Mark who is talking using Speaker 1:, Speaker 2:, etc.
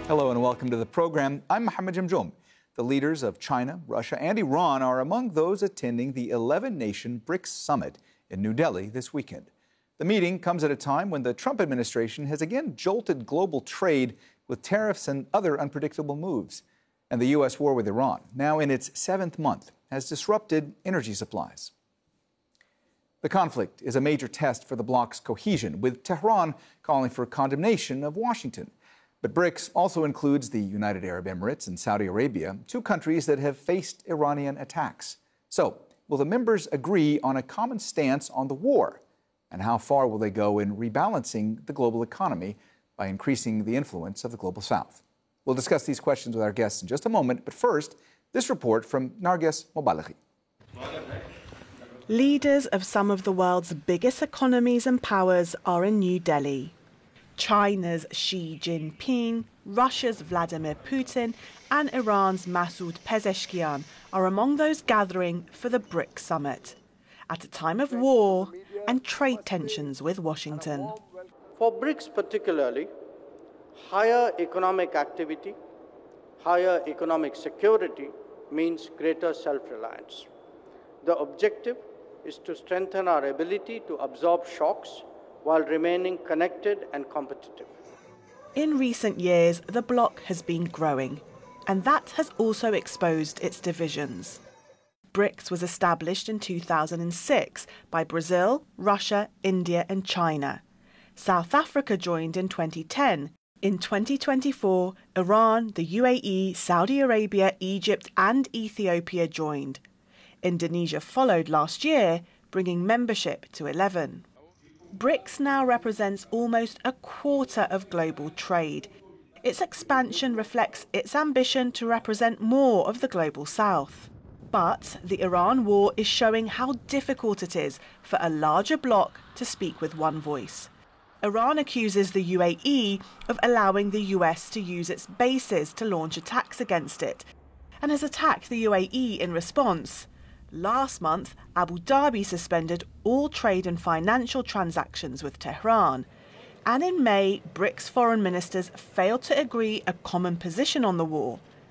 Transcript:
Speaker 1: Hello and welcome to the program. I'm Mohammed Jamjoum. The leaders of China, Russia, and Iran are among those attending the 11-nation BRICS summit in New Delhi this weekend. The meeting comes at a time when the Trump administration has again jolted global trade with tariffs and other unpredictable moves. And the U.S. war with Iran, now in its 7th month, has disrupted energy supplies. The conflict is a major test for the bloc's cohesion, with Tehran calling for condemnation of Washington. But BRICS also includes the United Arab Emirates and Saudi Arabia, two countries that have faced Iranian attacks. So, will the members agree on a common stance on the war? And how far will they go in rebalancing the global economy by increasing the influence of the Global South? We'll discuss these questions with our guests in just a moment, but first, this report from Narges Mobalaghi.
Speaker 2: Leaders of some of the world's biggest economies and powers are in New Delhi. China's Xi Jinping, Russia's Vladimir Putin, and Iran's Masoud Pezeshkian are among those gathering for the BRICS summit at a time of war and trade tensions with Washington.
Speaker 3: For BRICS particularly, higher economic activity, higher economic security means greater self-reliance. The objective is to strengthen our ability to absorb shocks while remaining connected and competitive.
Speaker 2: In recent years, the bloc has been growing, and that has also exposed its divisions. BRICS was established in 2006 by Brazil, Russia, India, and China. South Africa joined in 2010. In 2024, Iran, the UAE, Saudi Arabia, Egypt, and Ethiopia joined. Indonesia followed last year, bringing membership to 11. BRICS now represents almost a quarter of global trade. Its expansion reflects its ambition to represent more of the global south. But the Iran war is showing how difficult it is for a larger bloc to speak with one voice. Iran accuses the UAE of allowing the US to use its bases to launch attacks against it, and has attacked the UAE in response. Last month, Abu Dhabi suspended all trade and financial transactions with Tehran. And in May, BRICS foreign ministers failed to agree a common position on the war.